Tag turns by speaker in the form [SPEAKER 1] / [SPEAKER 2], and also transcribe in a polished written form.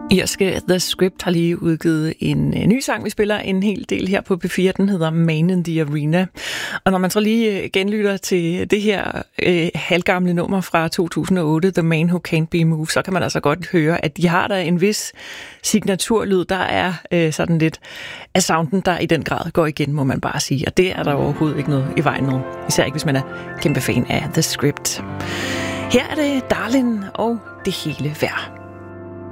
[SPEAKER 1] Irske The Script har lige udgivet en ny sang, vi spiller en hel del her på P4. Den hedder Man in the Arena. Og når man så lige genlytter til det her halvgamle nummer fra 2008, The Man Who Can't Be Moved, så kan man altså godt høre, at de har der en vis signaturlyd. Der er sådan lidt af sounden, der i den grad går igen, må man bare sige. Og det er der overhovedet ikke noget i vejen med. Især ikke, hvis man er kæmpe fan af The Script. Her er det Darlin og det hele værd.